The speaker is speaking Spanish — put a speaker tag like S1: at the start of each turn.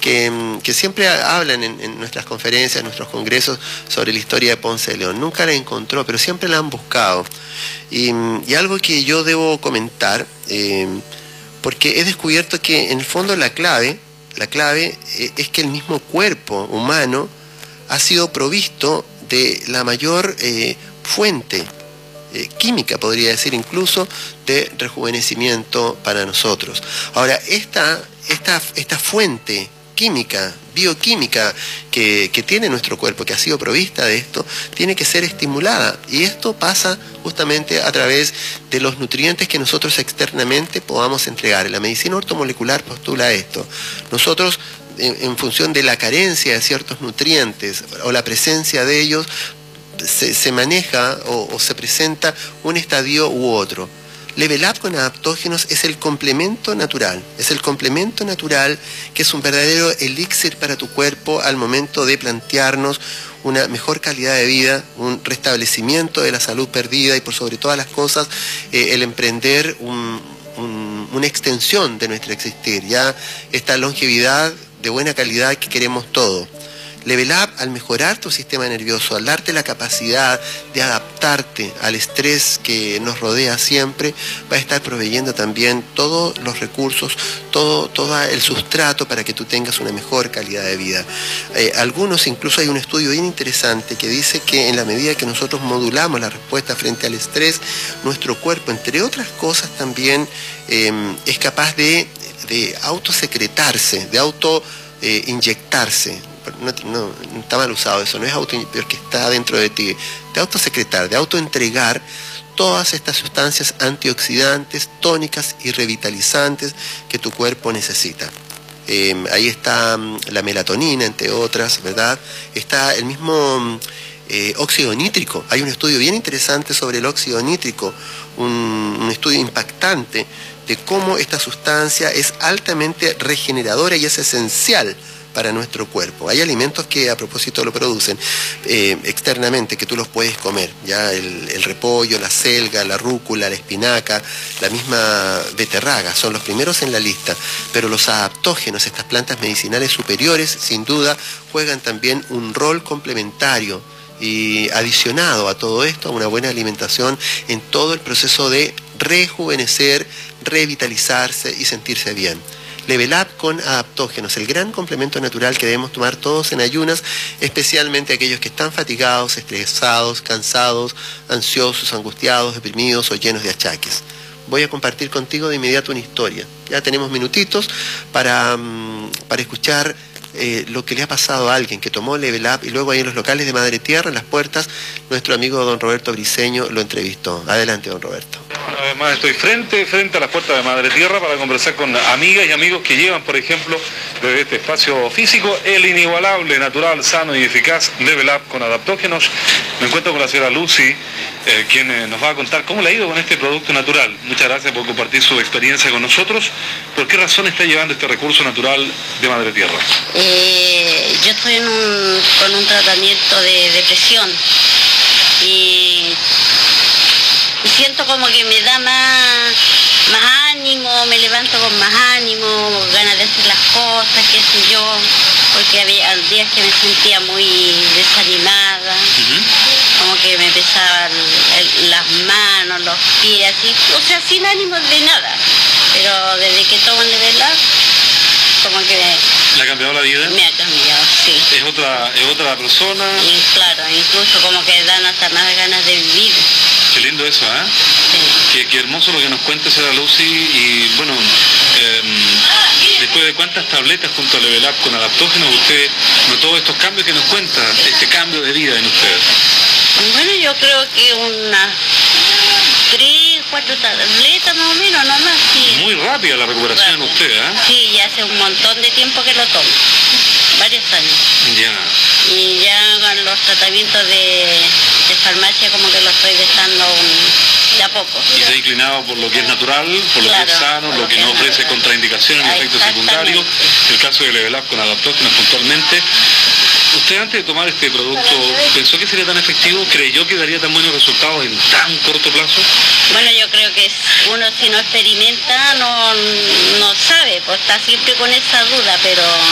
S1: que siempre hablan en nuestras conferencias, en nuestros congresos sobre la historia de Ponce de León. Nunca la encontró, pero siempre la han buscado. Y algo que yo debo comentar, porque he descubierto que en el fondo la clave es que el mismo cuerpo humano ha sido provisto de la mayor fuente química, podría decir, incluso de rejuvenecimiento para nosotros. Ahora, esta fuente química, bioquímica que tiene nuestro cuerpo, que ha sido provista de esto, tiene que ser estimulada, y esto pasa justamente a través de los nutrientes que nosotros externamente podamos entregar. La medicina ortomolecular postula esto. Nosotros, en función de la carencia de ciertos nutrientes o la presencia de ellos, se maneja o se presenta un estadio u otro. Level Up con adaptógenos es el complemento natural, que es un verdadero elixir para tu cuerpo al momento de plantearnos una mejor calidad de vida, un restablecimiento de la salud perdida y, por sobre todas las cosas, el emprender una extensión de nuestro existir, ya esta longevidad de buena calidad que queremos todos. Level Up, al mejorar tu sistema nervioso, al darte la capacidad de adaptarte al estrés que nos rodea siempre, va a estar proveyendo también todos los recursos, todo el sustrato para que tú tengas una mejor calidad de vida. Incluso hay un estudio bien interesante que dice que en la medida que nosotros modulamos la respuesta frente al estrés, nuestro cuerpo, entre otras cosas, también es capaz de autosecretarse, de autoinyectarse. No está mal usado eso, no es porque está dentro de ti, de autosecretar, de autoentregar todas estas sustancias antioxidantes, tónicas y revitalizantes que tu cuerpo necesita. Ahí está la melatonina, entre otras, ¿verdad? Está el mismo óxido nítrico. Hay un estudio bien interesante sobre el óxido nítrico, un estudio impactante de cómo esta sustancia es altamente regeneradora y es esencial para nuestro cuerpo. Hay alimentos que a propósito lo producen externamente, que tú los puedes comer, ya el repollo, la selga, la rúcula, la espinaca, la misma beterraga, son los primeros en la lista, pero los adaptógenos, estas plantas medicinales superiores, sin duda, juegan también un rol complementario y adicionado a todo esto, a una buena alimentación en todo el proceso de rejuvenecer, revitalizarse y sentirse bien. Level Up con adaptógenos, el gran complemento natural que debemos tomar todos en ayunas, especialmente aquellos que están fatigados, estresados, cansados, ansiosos, angustiados, deprimidos o llenos de achaques. Voy a compartir contigo de inmediato una historia. Ya tenemos minutitos para escuchar lo que le ha pasado a alguien que tomó Level Up, y luego ahí en los locales de Madre Tierra, en las puertas, nuestro amigo don Roberto Briceño lo entrevistó. Adelante, don Roberto.
S2: Además estoy frente a las puertas de Madre Tierra para conversar con amigas y amigos que llevan, por ejemplo, desde este espacio físico, el inigualable, natural, sano y eficaz Level Up con adaptógenos. Me encuentro con la señora Lucy, quien nos va a contar cómo le ha ido con este producto natural. Muchas gracias por compartir su experiencia con nosotros. ¿Por qué razón está llevando este recurso natural de Madre Tierra?
S3: Yo estoy con un tratamiento de depresión y siento como que me da más ánimo, me levanto con más ánimo, ganas de hacer las cosas, qué sé yo, porque había días que me sentía muy desanimada, como que me pesaban las manos, los pies, así, o sea, sin ánimo de nada, pero desde que tomo el Level Up, como que
S2: ¿le ha cambiado la vida?
S3: Me ha cambiado, sí.
S2: ¿Es otra persona?
S3: Y claro, incluso como que dan hasta más ganas de vivir.
S2: Qué lindo eso, ¿eh?
S3: Sí.
S2: Qué hermoso lo que nos cuenta señora Lucy. Y bueno, después de cuántas tabletas junto a Level Up con adaptógenos, usted notó estos cambios que nos cuenta, este cambio de vida en usted.
S3: Bueno, yo creo que unas 3, 4 tabletas más o menos, no más. Sí.
S2: Muy rápida la recuperación en usted, ¿eh?
S3: Sí, ya hace un montón de tiempo que lo tomo, varios años.
S2: Ya.
S3: Y ya con los tratamientos de farmacia como que lo estoy dejando de a poco.
S2: Y se ha inclinado por lo que es natural, por lo que es sano, lo que no ofrece contraindicaciones ni efectos secundarios. El caso de Level Up con adaptógenos puntualmente. ¿Usted antes de tomar este producto pensó que sería tan efectivo? ¿Creyó que daría tan buenos resultados en tan corto plazo?
S3: Bueno, yo creo que uno si no experimenta no sabe, pues está siempre con esa duda, pero